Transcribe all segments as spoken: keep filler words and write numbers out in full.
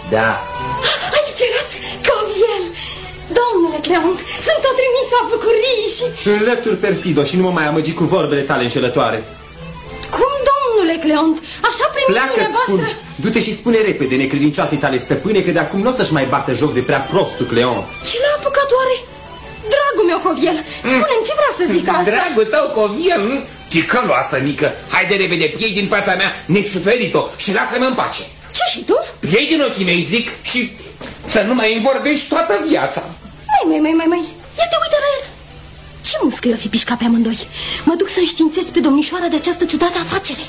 Da. Aici erați, Coviel. Domnule Cleont, sunt o trimisă a bucuriei și... Înlături, perfido, și nu mă mai amăgi cu vorbele tale înșelătoare. Cum, domnule Cleont? Așa primiți Pleacă-ți, spun. Du-te și spune repede necredincioasei tale stăpâne că de acum nu o să-și mai bată joc de prea prostul Cleont. Și l-a apucat oare? Dragul meu, Coviel, spune-mi ce vrea să zic asta. Dragul tău, Coviel, ticăloasă mică, haide repede, piei din fața mea nesuferit-o și lasă-mă în pace. Ce și tu? Piei din ochii mei, zic, și să nu mai îmi vorbești toată viața. Mai, mai, mai, mai, mai, ia te uită la el. Ce muscă i-o fi pișcat pe amândoi? Mă duc să înștiințez pe domnișoara de această ciudată afacere.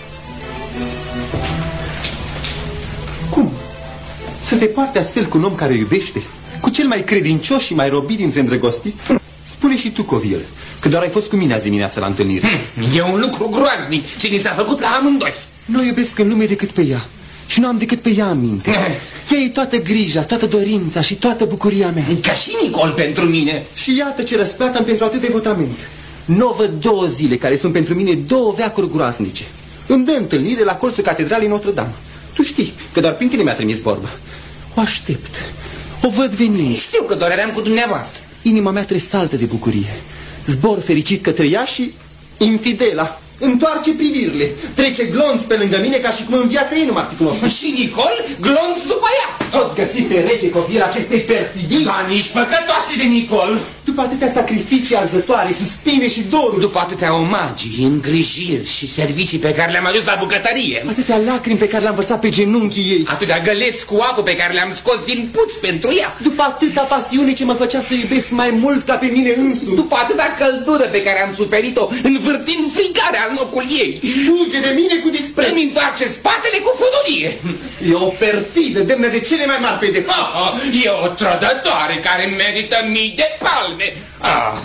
Cum? Să se poarte astfel cu un om care iubește? Cu cel mai credincios și mai robit dintre îndrăgostiți? Spune și tu, Coviel, că doar ai fost cu mine azi dimineața la întâlnire. E un lucru groaznic ce ni s-a făcut la amândoi. Nu iubesc în lume decât pe ea și nu am decât pe ea în minte. Ea e toată grija, toată dorința și toată bucuria mea. Ca și Nicol pentru mine. Și iată ce răsplată am pentru atât devotament. Nu văd două zile care sunt pentru mine două veacuri groaznice. Îmi dă întâlnire la colțul catedralei Notre-Dame. Tu știi că doar prin tine mi-a trimis vorba. O aștept, o văd venind. Știu că doar eram cu dumneavoastră. Inima mea tresaltă de bucurie. Zbor fericit către ea și infidela întoarce privirile. Trece glonț pe lângă mine ca și cum în viața ei nu m-ar fi cunoscut. Și Nicol glonț după ea. Toți găsit pereche, Coviel, acestei perfidii. Dar nici păcătoase de Nicol. După atâtea sacrificii arzătoare, suspine și doruri. După atâtea omagii, îngrijiri și servicii pe care le-am adus la bucătărie. Atâtea lacrimi pe care le-am vărsat pe genunchii ei. Atâtea găleți cu apă pe care le-am scos din puț pentru ea. După atâta pasiune ce mă făcea să iubesc mai mult ca pe mine însumi. După atâta căldură pe care am suferit-o învârtind frigarea în locul ei. Fuge de mine cu dispreț. Îmi întoarce spatele cu fudorie. E o perfidă, demnă de cele mai mari pedepse. E o trădătoare care merită mii de palme. Ah.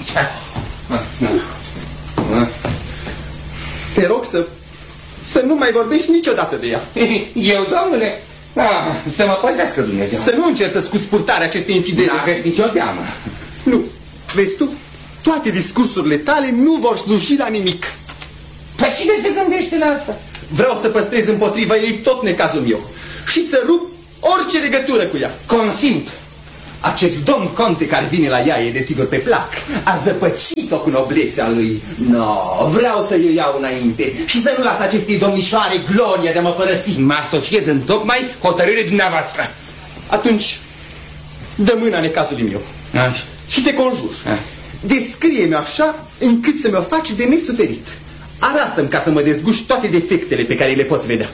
Te rog să, să nu mai vorbești niciodată de ea. Eu, domnule? Ah, să mă păzească Dumnezeu. Să nu încerci să scuzi purtarea acestei infidele. N-aveți nicio teamă. Nu, vezi tu, toate discursurile tale nu vor sluji la nimic. Păi cine se gândește la asta? Vreau să păstrez împotriva ei tot necazul meu și să rup orice legătură cu ea. Consimt. Acest domn conte care vine la ea e desigur pe plac. A zăpăcit-o cu noblețea lui. No, vreau să eu iau înainte și să nu las acestei domnișoare gloria de a mă părăsi. Mă asociez în tocmai hotărâre dumneavoastră. Atunci, dă mâna necazului meu. Așa. Și te conjur. Descrie-mi așa încât să mi-o faci de nesuferit. Arată-mi ca să mă dezguși toate defectele pe care le poți vedea.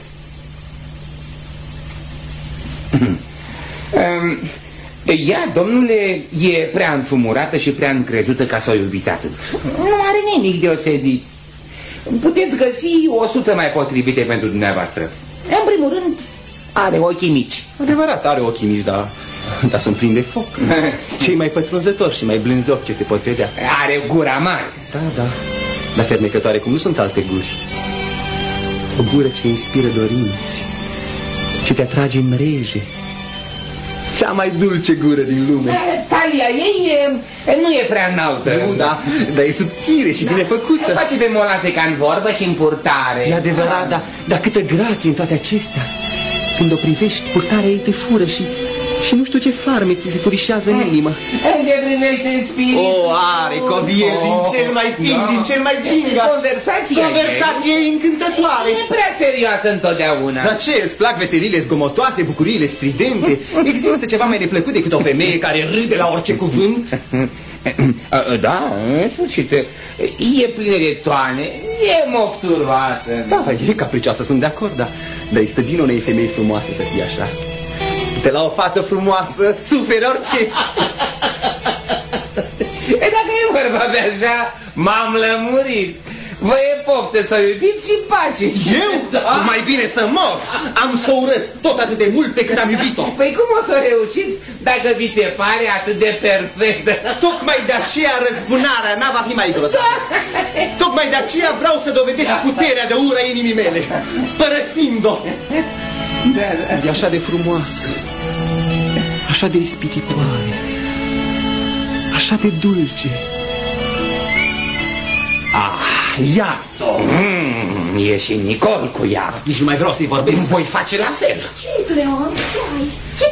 um, ea, domnule, e prea înfumurată și prea încrezută ca să o iubiți atât. Nu are nimic deosebit. Puteți găsi o sută mai potrivite pentru dumneavoastră. În primul rând, are ochii mici. Adevărat, are ochii mici, dar, dar sunt plini de foc. Cei mai pătrunzători și mai blânzovi ce se pot vedea. Are gura mare. Da, da, dar fermecătoare cum nu sunt alte guri. O gură ce inspiră dorinți, ce te atrage în mreje. Cea mai dulce gură din lume. Talia ei e, nu e prea înaltă. Nu, da, dar e subțire și da, bine făcută. Face pe molate ca în vorbă și în purtare. E adevărat, dar da, câtă grație în toate acestea. Când o privești, purtarea ei te fură și... Și nu știu ce farmec ți se furișează în inimă. În ce privește spiritul. O, are Coviel, din cel mai fin, da, din cel mai gingas. Conversația Conversație e încântătoare. E prea serioasă întotdeauna. Dar ce, îți plac veselile zgomotoase, bucuriile stridente? Există ceva mai neplăcut decât o femeie care râde la orice cuvânt? Da, în sfârșit. E plină de toane, e mofturoasă. Da, e capricioasă, sunt de acord, dar, dar este bine unei femei frumoase să fie așa. De la o fată frumoasă suferi orice. E, dacă e vorba de așa, m-am lămurit. Vă e poftă să iubiți și pace. Eu? Da. Mai bine să mor. Am să o urăsc tot atât de mult pe cât am iubit-o. Păi cum o să reușiți dacă vi se pare atât de perfectă? Tocmai de aceea răzbunarea mea va fi mai grozavă. Tocmai de aceea vreau să dovedesc puterea de ură a inimii mele, părăsind-o. Da, da. E așa de frumoasă, așa de ispititoare, așa de dulce. Ah, iată-o! Mm, e și Nicol cu ea. Nici nu mai vreau să-i vorbesc. Voi face la fel. Ce, Cleon? Ce ai? Ce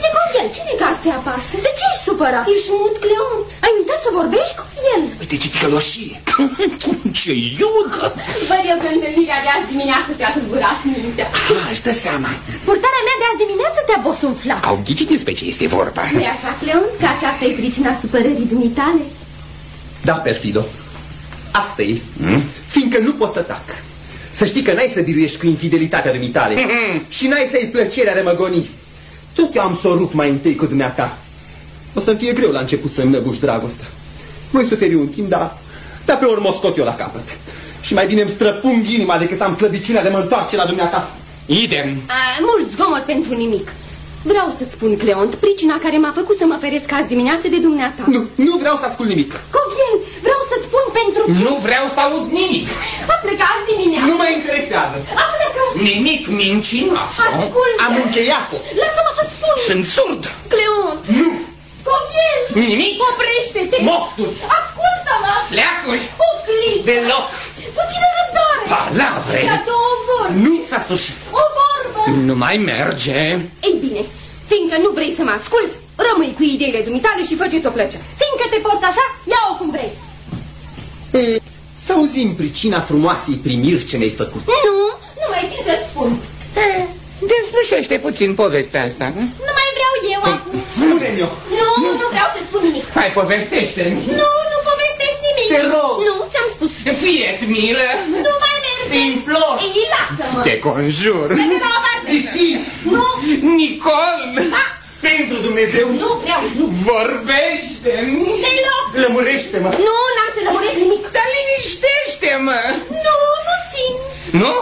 cine că te apasă? De ce ești supărat? Ești mut, Cleont. Ai uitat să vorbești cu el? Uite ce ticăloșie. Ce iudă. Văd eu că întâlnirea de azi dimineață ți-a tulburat mintea. Ah, își dă seama. Purtarea mea de azi dimineață te-a bosunflat. Au ghicit despre ce este vorba. Nu-i așa, Cleont, că aceasta e pricina supărării dumitale? Da, Perfido, asta e, hmm? Fiindcă nu pot să tac. Să știi că n-ai să biruiești cu infidelitatea dumitale și n-ai să ai plăcerea de mă goni. Tot eu am să o rup mai întâi cu dumneata. O să-mi fie greu la început să-mi năbuși dragostea. Voi suferi un timp, dar, dar pe urmă o scot eu la capăt. Și mai bine îmi străpung inima decât să am slăbiciunea de mă întoarce la dumneata. Idem. A, mult zgomot pentru nimic. Vreau să-ți spun, Cleont, pricina care m-a făcut să mă feresc azi dimineață de dumneata. Nu, nu vreau să ascult nimic. Covien, vreau să-ți spun pentru ce... Nu vreau să aud nimic. A plecat azi dimineață. Nu mă interesează. A plecat. Nimic mincinos. Ascultă. Am încheiat-o. Lasă-mă să-ți spun. Sunt surd. Cleont. Nu. Covien. Nimic. Oprește-te. Mofturi. Ascultă-mă. Leacuri. O clipă. Deloc. Puțină răbdare. Palavre. La două vorbe. Nu s-a sfârșit. O vorbă. Nu mai merge. Ei bine, fiindcă nu vrei să mă asculți, rămâi cu ideile dumitale și fă-ți-o plăcere. Fiindcă te porți așa, ia-o cum vrei. E, să auzim pricina frumoasei primiri ce mi-ai făcut. Nu, nu mai țin să-ți spun. Deslușește puțin povestea asta. Nu mai vreau eu acum. Spune-mi eu. Nu, nu vreau să spun nimic. Hai, povestește-mi. Nu, nu povestesc nimic. Te rog. Nu, ți-am spus. Fie-ți milă. Nu mai merge. Te implor. Ei, lasă-mă. Te conjur. Merge la o parte. Isit. Nu. Nicol. Da. Pentru Dumnezeu. Nu vreau. Nu. Vorbește-mi. Deloc. Lămurește-mă. Nu, n-am să lămuresc nimic. Dar liniștește-mă. Nu, nu țin. Nu?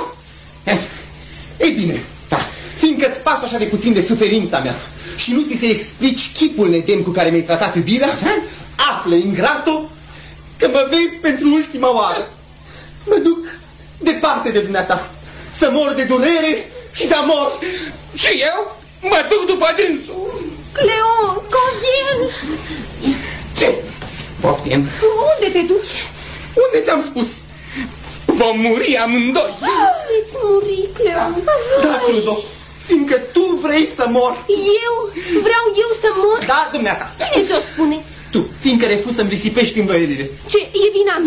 Ei bine, da. Fiindcă-ți pasă așa de puțin de suferința mea și nu ți se explici chipul nedemn cu care mi-ai tratat iubirea, află, ingrato, că mă vezi pentru ultima oară. Mă duc departe de dumneata, să mor de durere și de amor. Și eu mă duc după dânsul. Cleon, Covien. Ce? Poftim. Unde te duci? Unde ți-am spus? Vom muri amândoi. Veți muri, Cleon. Da, Crudo, fiindcă tu vrei să mor. Eu? Vreau eu să mor? Da, dumneata. Cine ți-o spune? Tu, fiindcă refuzi să-mi risipești îndoielile. Ce, e vina